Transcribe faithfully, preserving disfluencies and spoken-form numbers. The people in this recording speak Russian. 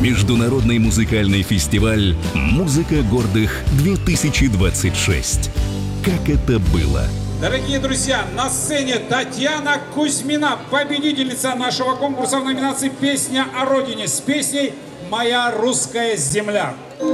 Международный музыкальный фестиваль «Музыка гордых-две тысячи двадцать шесть». Как это было? Дорогие друзья, на сцене Татьяна Кузьмина, победительница нашего конкурса в номинации «Песня о Родине» с песней «Моя русская земля».